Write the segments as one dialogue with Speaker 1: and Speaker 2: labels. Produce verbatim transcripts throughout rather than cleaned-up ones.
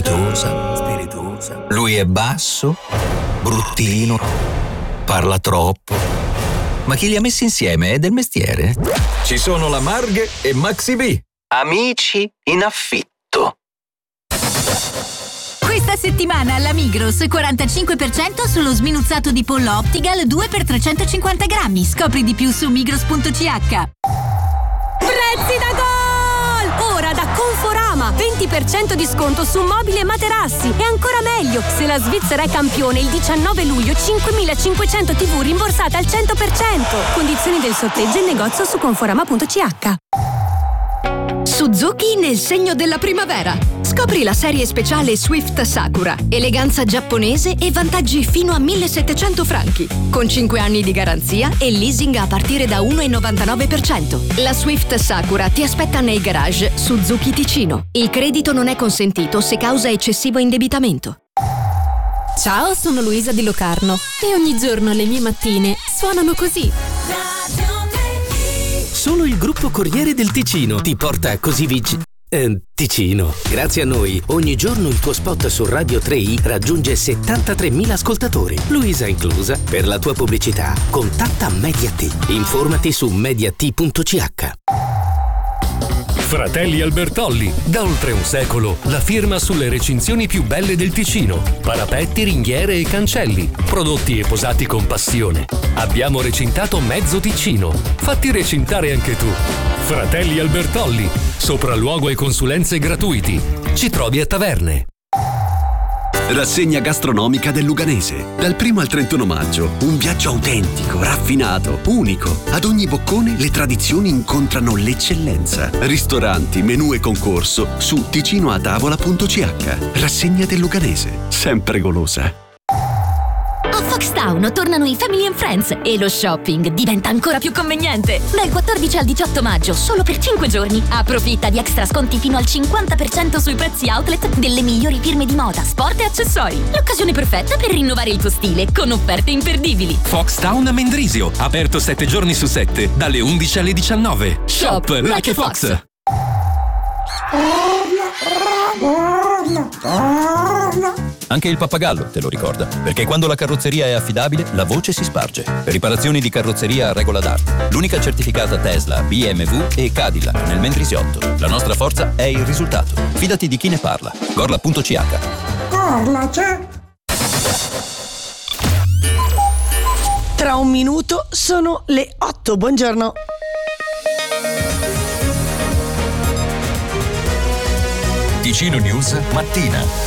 Speaker 1: spiritosa, spiritosa. Lui è basso, bruttino, parla troppo. Ma chi li ha messi insieme è del mestiere. Ci sono la Marghe e Maxi B. Amici in affitto.
Speaker 2: Questa settimana alla Migros quarantacinque per cento sullo sminuzzato di pollo Optigal due per trecentocinquanta grammi. Scopri di più su migros punto c h.
Speaker 3: Prezzi da gol! Ora da Conforama venti per cento di sconto su mobili e materassi. E ancora meglio, se la Svizzera è campione il diciannove luglio cinquemilacinquecento tivù rimborsate al cento per cento. Condizioni del sorteggio in negozio su conforama punto c h.
Speaker 4: Suzuki nel segno della primavera. Scopri la serie speciale Swift Sakura, eleganza giapponese e vantaggi fino a millesettecento franchi, con cinque anni di garanzia e leasing a partire da uno virgola novantanove per cento. La Swift Sakura ti aspetta nei garage Suzuki Ticino. Il credito non è consentito se causa eccessivo indebitamento.
Speaker 5: Ciao, sono Luisa di Locarno e ogni giorno le mie mattine suonano così.
Speaker 6: Solo il gruppo Corriere del Ticino ti porta così vicino. Eh, Ticino. Grazie a noi, ogni giorno il tuo spot su Radio tre i raggiunge settantatremila ascoltatori, Luisa inclusa. Per la tua pubblicità, contatta Mediat. Informati su mediat punto c h.
Speaker 7: Fratelli Albertolli, da oltre un secolo, la firma sulle recinzioni più belle del Ticino. Parapetti, ringhiere e cancelli, prodotti e posati con passione. Abbiamo recintato mezzo Ticino. Fatti recintare anche tu. Fratelli Albertolli, sopralluogo e consulenze gratuiti. Ci trovi a Taverne.
Speaker 8: Rassegna gastronomica del Luganese. Dal primo al trentuno maggio, un viaggio autentico, raffinato, unico. Ad ogni boccone le tradizioni incontrano l'eccellenza. Ristoranti, menù e concorso su ticinoatavola punto c h. Rassegna del Luganese, sempre golosa.
Speaker 2: A Foxtown tornano i Family and Friends e lo shopping diventa ancora più conveniente. Dal quattordici al diciotto maggio, solo per cinque giorni, approfitta di extra sconti fino al cinquanta per cento sui prezzi outlet delle migliori firme di moda, sport e accessori. L'occasione perfetta per rinnovare il tuo stile con offerte imperdibili.
Speaker 9: Foxtown a Mendrisio, aperto sette giorni su sette, dalle undici alle diciannove. Shop, Shop like, like a Fox. Fox.
Speaker 10: Anche il pappagallo te lo ricorda, perché quando la carrozzeria è affidabile, la voce si sparge. Per riparazioni di carrozzeria a regola d'arte, l'unica certificata Tesla, B M W e Cadillac nel Mendrisiotto. La nostra forza è il risultato. Fidati di chi ne parla. Gorla punto c h.
Speaker 11: Gorla c'è. Tra un minuto sono le otto. Buongiorno.
Speaker 1: Ticino News mattina.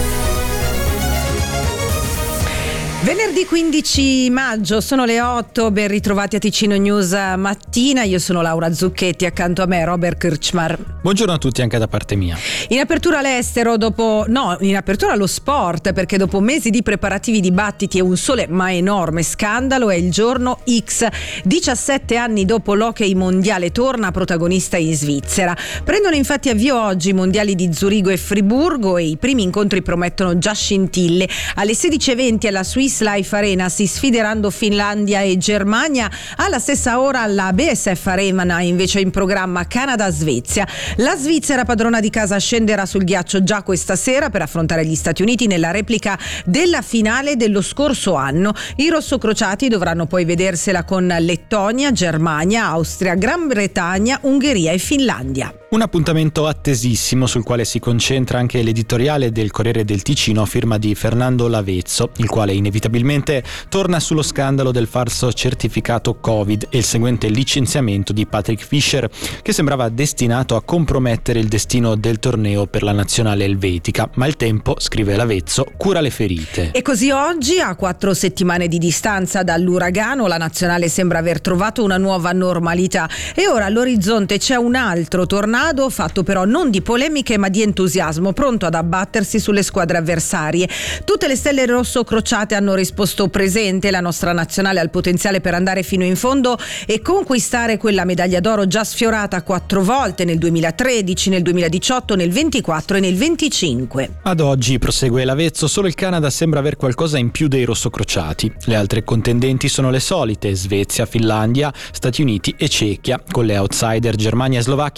Speaker 12: Venerdì quindici maggio, sono le otto, ben ritrovati a Ticino News mattina, io sono Laura Zucchetti, accanto a me Robert Kirchmar.
Speaker 13: Buongiorno a tutti anche da parte mia.
Speaker 12: In apertura l'estero, dopo no, in apertura lo sport, perché dopo mesi di preparativi, dibattiti e un sole ma enorme scandalo è il giorno X. diciassette anni dopo l'hockey mondiale torna protagonista in Svizzera. Prendono infatti avvio oggi i mondiali di Zurigo e Friburgo e i primi incontri promettono già scintille. Alle sedici e venti alla Swiss Life Arena si sfideranno Finlandia e Germania. Alla stessa ora alla B S F Arena invece in programma Canada-Svezia. La Svizzera, padrona di casa, scenderà sul ghiaccio già questa sera per affrontare gli Stati Uniti nella replica della finale dello scorso anno. I rossocrociati dovranno poi vedersela con Lettonia, Germania, Austria, Gran Bretagna, Ungheria e Finlandia.
Speaker 13: Un appuntamento attesissimo sul quale si concentra anche l'editoriale del Corriere del Ticino a firma di Fernando Lavezzo, il quale inevitabilmente torna sullo scandalo del falso certificato Covid e il seguente licenziamento di Patrick Fischer, che sembrava destinato a compromettere il destino del torneo per la nazionale elvetica. Ma il tempo, scrive Lavezzo, cura le ferite.
Speaker 12: E così oggi, a quattro settimane di distanza dall'uragano, la nazionale sembra aver trovato una nuova normalità e ora all'orizzonte c'è un altro tornado fatto però non di polemiche ma di entusiasmo, pronto ad abbattersi sulle squadre avversarie. Tutte le stelle rosso crociate hanno risposto presente. La nostra nazionale ha il potenziale per andare fino in fondo e conquistare quella medaglia d'oro già sfiorata quattro volte nel duemilatredici, nel duemiladiciotto, nel ventiquattro e nel venticinque.
Speaker 13: Ad oggi, prosegue Lavezzo, solo il Canada sembra aver qualcosa in più dei rossocrociati. Le altre contendenti sono le solite: Svezia, Finlandia, Stati Uniti e Cechia, con le outsider Germania e Slovacchia pronte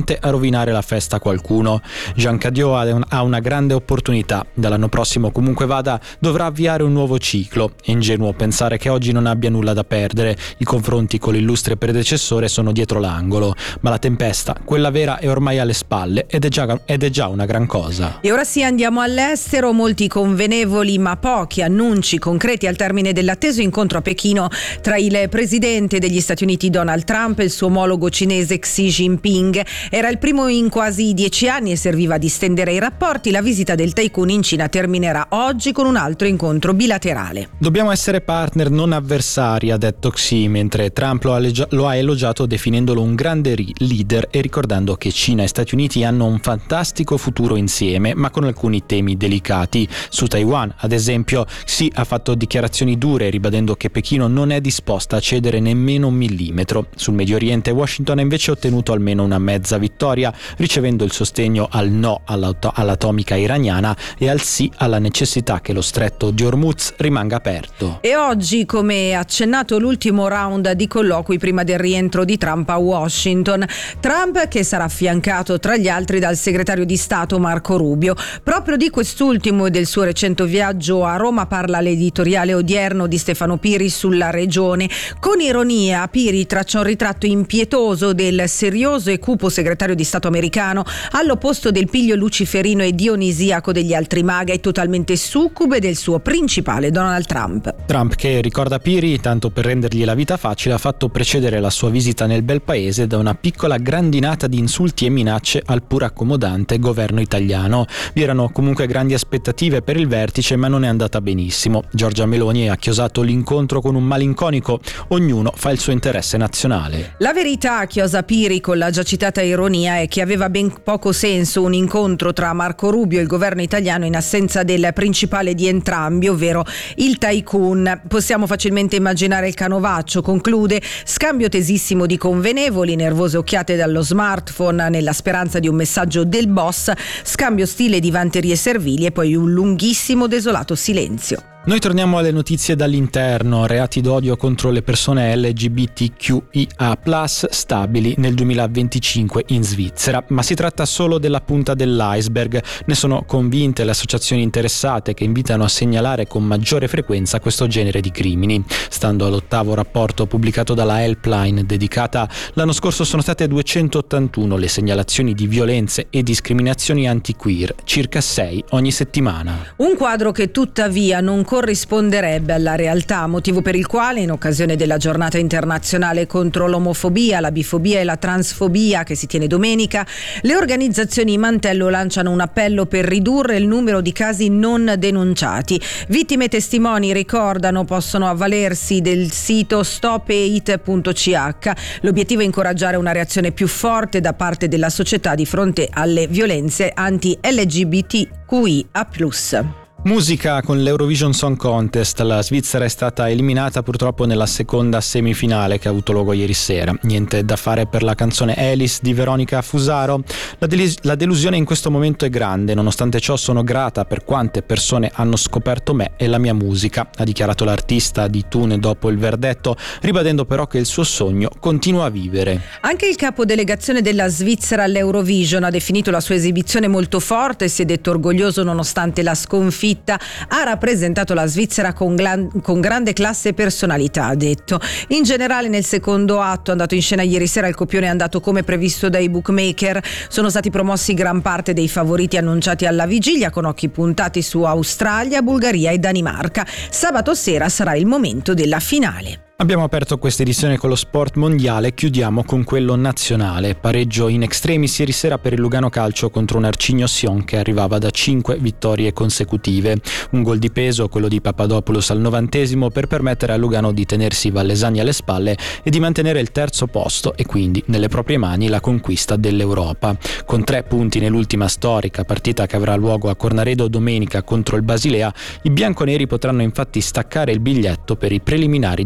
Speaker 13: provate a rovinare la festa a qualcuno. Jean Cadiot ha una grande opportunità. Dall'anno prossimo, comunque vada, dovrà avviare un nuovo ciclo. È ingenuo pensare che oggi non abbia nulla da perdere. I confronti con l'illustre predecessore sono dietro l'angolo, ma la tempesta, quella vera, è ormai alle spalle ed è già, ed è già una gran cosa.
Speaker 12: E ora sì, andiamo all'estero. Molti convenevoli ma pochi annunci concreti al termine dell'atteso incontro a Pechino tra il presidente degli Stati Uniti Donald Trump e il suo omologo cinese Xi Jinping. Era il primo in quasi dieci anni e serviva a distendere i rapporti. La visita del tycoon in Cina terminerà oggi con un altro incontro bilaterale.
Speaker 13: Dobbiamo essere partner, non avversari, ha detto Xi, mentre Trump lo ha, leggia- lo ha elogiato definendolo un grande ri- leader e ricordando che Cina e Stati Uniti hanno un fantastico futuro insieme, ma con alcuni temi delicati. Su Taiwan, ad esempio, Xi ha fatto dichiarazioni dure ribadendo che Pechino non è disposta a cedere nemmeno un millimetro. Sul Medio Oriente, Washington ha invece ottenuto almeno una mezza vittoria, ricevendo il sostegno al no all'atomica iraniana e al sì alla necessità che lo stretto di Hormuz rimanga aperto.
Speaker 12: E oggi, come accennato, l'ultimo round di colloqui prima del rientro di Trump a Washington. Trump che sarà affiancato tra gli altri dal segretario di Stato Marco Rubio. Proprio di quest'ultimo e del suo recente viaggio a Roma parla l'editoriale odierno di Stefano Piri sulla regione. Con ironia, Piri traccia un ritratto impietoso del serioso e cupo segretario di Stato americano, all'opposto del piglio luciferino e dionisiaco degli altri maga e totalmente succube del suo principale Donald Trump.
Speaker 13: Trump che, ricorda Piri, tanto per rendergli la vita facile, ha fatto precedere la sua visita nel bel paese da una piccola grandinata di insulti e minacce al pur accomodante governo italiano. Vi erano comunque grandi aspettative per il vertice, ma non è andata benissimo. Giorgia Meloni ha chiosato l'incontro con un malinconico: ognuno fa il suo interesse nazionale.
Speaker 12: La verità, chiosa Piri con la già citata ironia, è che aveva ben poco senso un incontro tra Marco Rubio e il governo italiano in assenza del principale di entrambi, ovvero il tycoon. Possiamo facilmente immaginare il canovaccio, conclude, scambio tesissimo di convenevoli, nervose occhiate dallo smartphone nella speranza di un messaggio del boss, scambio stile di vanterie servili e poi un lunghissimo desolato silenzio.
Speaker 13: Noi torniamo alle notizie dall'interno. Reati d'odio contro le persone L G B T Q I A plus, stabili nel duemilaventicinque in Svizzera, ma si tratta solo della punta dell'iceberg. Ne sono convinte le associazioni interessate, che invitano a segnalare con maggiore frequenza questo genere di crimini. Stando all'ottavo rapporto pubblicato dalla Helpline dedicata, l'anno scorso sono state duecentottantuno le segnalazioni di violenze e discriminazioni anti-queer, circa sei ogni settimana.
Speaker 12: Un quadro che tuttavia non corrisponderebbe alla realtà, motivo per il quale in occasione della giornata internazionale contro l'omofobia, la bifobia e la transfobia che si tiene domenica, le organizzazioni Mantello lanciano un appello per ridurre il numero di casi non denunciati. Vittime e testimoni, ricordano, possono avvalersi del sito stop hate punto c h. L'obiettivo è incoraggiare una reazione più forte da parte della società di fronte alle violenze anti-L G B T Q I A plus.
Speaker 13: Musica con l'Eurovision Song Contest. La Svizzera è stata eliminata purtroppo nella seconda semifinale che ha avuto luogo ieri sera. Niente da fare per la canzone Alice di Veronica Fusaro. La, del- la delusione in questo momento è grande, nonostante ciò sono grata per quante persone hanno scoperto me e la mia musica, ha dichiarato l'artista di Thun dopo il verdetto, ribadendo però che il suo sogno continua a vivere.
Speaker 12: Anche il capo delegazione della Svizzera all'Eurovision ha definito la sua esibizione molto forte e si è detto orgoglioso nonostante la sconfitta. Ha rappresentato la Svizzera con, glan- con grande classe e personalità, ha detto. In generale nel secondo atto andato in scena ieri sera il copione è andato come previsto dai bookmaker. Sono stati promossi gran parte dei favoriti annunciati alla vigilia, con occhi puntati su Australia, Bulgaria e Danimarca. Sabato sera sarà il momento della finale.
Speaker 13: Abbiamo aperto questa edizione con lo sport mondiale, chiudiamo con quello nazionale. Pareggio in extremis ieri sera per il Lugano Calcio contro un Arcigno Sion che arrivava da cinque vittorie consecutive. Un gol di peso, quello di Papadopoulos al novantesimo, per permettere a Lugano di tenersi i vallesani alle spalle e di mantenere il terzo posto e quindi nelle proprie mani la conquista dell'Europa. Con tre punti nell'ultima storica partita che avrà luogo a Cornaredo domenica contro il Basilea, i bianconeri potranno infatti staccare il biglietto per i preliminari di Conference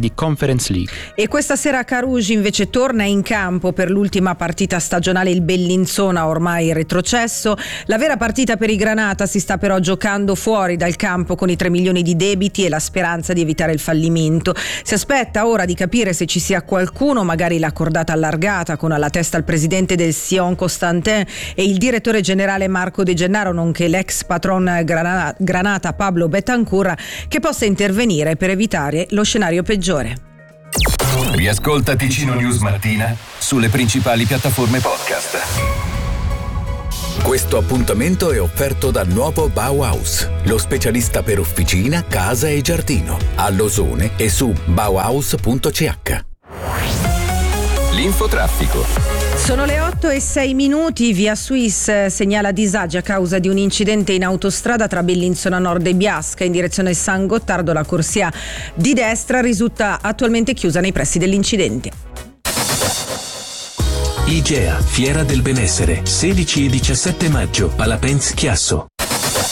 Speaker 13: Conference League.
Speaker 12: E questa sera Carugi invece torna in campo per l'ultima partita stagionale, il Bellinzona ormai retrocesso. La vera partita per i Granata si sta però giocando fuori dal campo con i tre milioni di debiti e la speranza di evitare il fallimento. Si aspetta ora di capire se ci sia qualcuno, magari la cordata allargata con alla testa il presidente del Sion Constantin e il direttore generale Marco De Gennaro, nonché l'ex patron Granata Pablo Betancur, che possa intervenire per evitare lo scenario peggiore.
Speaker 1: Riascolta Ticino News Mattina sulle principali piattaforme podcast.
Speaker 14: Questo appuntamento è offerto dal nuovo Bauhaus, lo specialista per officina, casa e giardino, a Losone e su bauhaus punto c h.
Speaker 1: L'infotraffico.
Speaker 12: Sono le otto e sei minuti. Via Suisse segnala disagi a causa di un incidente in autostrada tra Bellinzona Nord e Biasca in direzione San Gottardo. La corsia di destra risulta attualmente chiusa nei pressi dell'incidente.
Speaker 15: IGEA, Fiera del Benessere, sedici e diciassette maggio, alla Pens Chiasso.